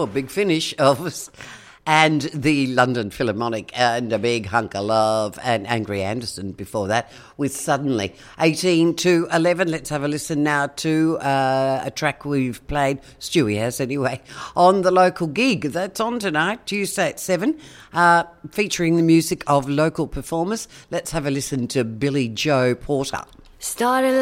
sure. Big Finish, Elvis. And the London Philharmonic and A Big Hunk of Love and Angry Anderson before that with Suddenly. 18 to 11. Let's have a listen now to a track we've played, Stewie has anyway, on the local gig. That's on tonight, Tuesday at 7, featuring the music of local performers. Let's have a listen to Billy Joe Porter. Started